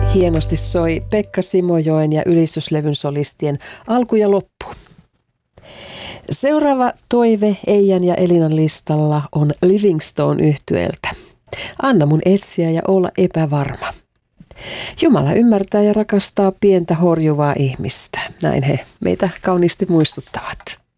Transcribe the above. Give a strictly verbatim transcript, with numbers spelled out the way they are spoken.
Hienosti soi Pekka Simojoen ja ylistyslevyn solistien alku ja loppu. Seuraava toive Eijan ja Elinan listalla on Livingstone-yhtyeeltä. Anna mun etsiä ja olla epävarma. Jumala ymmärtää ja rakastaa pientä horjuvaa ihmistä. Näin he meitä kauniisti muistuttavat.